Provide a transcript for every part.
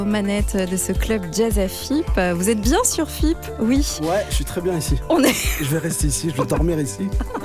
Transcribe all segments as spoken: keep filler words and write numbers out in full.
Aux manettes de ce club jazz à F I P. Vous êtes bien sur F I P? Oui. Ouais, je suis très bien ici. On est Je vais rester ici, je vais dormir ici.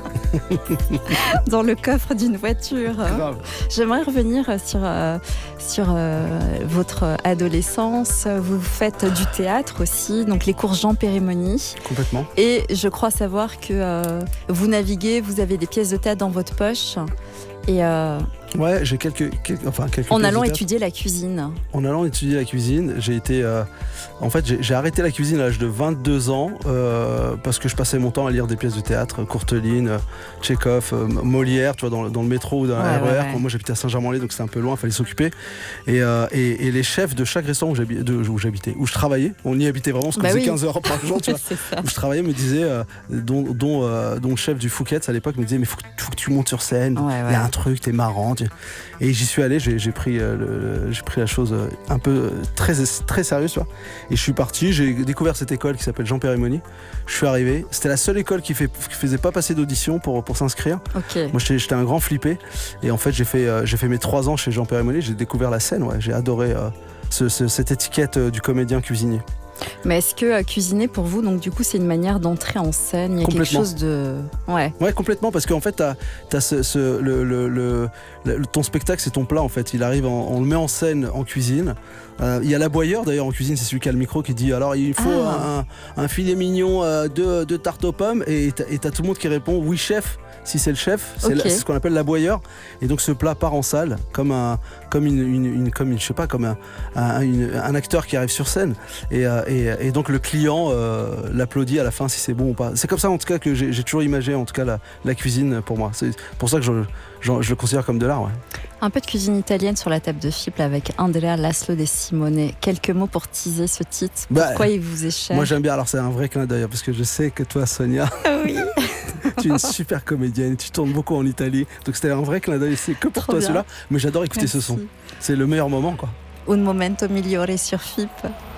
dans le coffre d'une voiture. Grave. J'aimerais revenir sur, euh, sur euh, votre adolescence. Vous faites du théâtre aussi, donc les cours Jean Périmoni. Complètement. Et je crois savoir que euh, vous naviguez, vous avez des pièces de théâtre dans votre poche. Et euh, Ouais, j'ai quelques, quelques, enfin quelques. en pièces allant de théâtre. étudier la cuisine. En allant étudier la cuisine, j'ai été. Euh, en fait, j'ai, j'ai arrêté la cuisine à l'âge de vingt-deux ans euh, parce que je passais mon temps à lire des pièces de théâtre, Courteline, euh, Tchekhov, euh, Molière, tu vois, dans, le- dans le métro ou dans Ouais, la R E R. ouais, ouais. Moi, j'habitais à Saint-Germain-en-Laye, donc c'était un peu loin, il fallait s'occuper. Et, euh, et, et les chefs de chaque restaurant où, j'habi- de- où j'habitais, où je travaillais, on y habitait vraiment, parce qu'on Bah faisait oui. quinze heures par jour, tu vois. C'est ça. Où je travaillais me disait, euh, dont, dont, euh, dont le chef du Fouquet's à l'époque me disait, mais faut, que- faut que tu montes sur scène, Ouais, il y a ouais. un truc, t'es marrant. tu- Et j'y suis allé, j'ai, j'ai, pris, euh, le- j'ai pris la chose euh, un peu euh, très, très sérieuse, tu vois. Et je suis parti, j'ai découvert cette école qui s'appelle Jean Périmoni. Je suis arrivé, c'était la seule école qui, fait, qui faisait pas passer d'audition pour, pour s'inscrire. Ok. Moi j'étais, j'étais un grand flippé. Et en fait j'ai fait, euh, j'ai fait mes trois ans chez Jean Périmoni, j'ai découvert la scène, ouais. J'ai adoré euh, ce, ce- cette étiquette euh, du comédien cuisinier. Mais est-ce que euh, cuisiner pour vous, donc du coup, c'est une manière d'entrer en scène? Il y a quelque Complètement. chose de. Ouais. Ouais, complètement, parce qu'en fait, t'as, t'as ce, ce- le, le- le- le- ton spectacle, c'est ton plat, en fait. Il arrive, en- on le met en scène en cuisine. Euh, Il y a l'aboyeur, d'ailleurs, en cuisine, c'est celui qui a le micro qui dit alors il faut Ah. un, un filet mignon, euh, deux, deux tartes aux pommes, et t'as, et t'as tout le monde qui répond oui, chef. Si c'est le chef, c'est, Ok. la- c'est ce qu'on appelle l'aboyeur. Et donc ce plat part en salle comme un, comme une, une- une- comme une, je sais pas, comme un, un, une- un acteur qui arrive sur scène. Et, euh, et, et donc le client euh, l'applaudit à la fin si c'est bon ou pas. C'est comme ça en tout cas que j'ai, j'ai toujours imaginé en tout cas la, la cuisine pour moi. C'est pour ça que je, je, je le considère comme de l'art. Ouais. Un peu de cuisine italienne sur la table de F I P là, avec Andrea Laszlo De Simone. Quelques mots pour teaser ce titre. Bah, Pourquoi il vous est cher? Moi j'aime bien. Alors c'est un vrai clin d'œil parce que je sais que toi Sonia, Oui. tu es une super comédienne. Tu tournes beaucoup en Italie. Donc c'était un vrai clin d'œil. C'est que pour Trop toi bien. celui-là. Mais j'adore écouter ce son. Merci. C'est le meilleur moment quoi. Un momento migliore sur F I P.